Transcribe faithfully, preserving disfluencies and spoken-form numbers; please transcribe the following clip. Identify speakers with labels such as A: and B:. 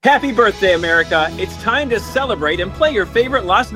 A: Happy birthday, America. It's time to celebrate and play your favorite Las Vegas